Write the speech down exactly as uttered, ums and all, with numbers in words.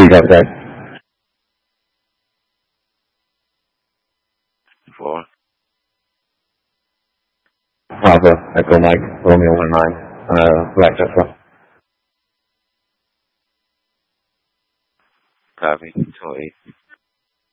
you got that. Four. Papa, Echo Mike, Romeo one nine, uh, Black Jeffra. Copy. Two eight.